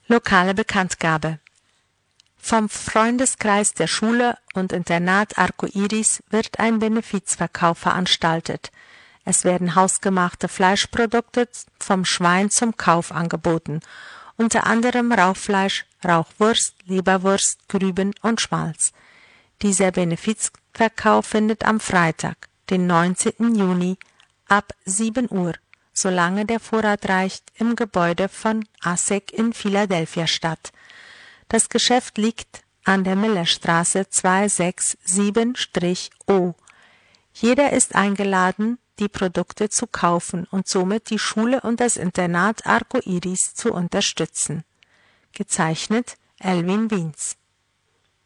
Lokale Bekanntgabe. Vom Freundeskreis der Schule und Internat Arcoiris wird ein Benefizverkauf veranstaltet. Es werden hausgemachte Fleischprodukte vom Schwein zum Kauf angeboten, unter anderem Rauchfleisch, Rauchwurst, Leberwurst, Grüben und Schmalz. Dieser Benefizverkauf findet am Freitag, den 19. Juni, ab 7 Uhr, solange der Vorrat reicht, im Gebäude von ASEC in Philadelphia statt. Das Geschäft liegt an der Millerstraße 267-O. Jeder ist eingeladen, die Produkte zu kaufen und somit die Schule und das Internat Arcoiris zu unterstützen. Gezeichnet Elwin Wiens.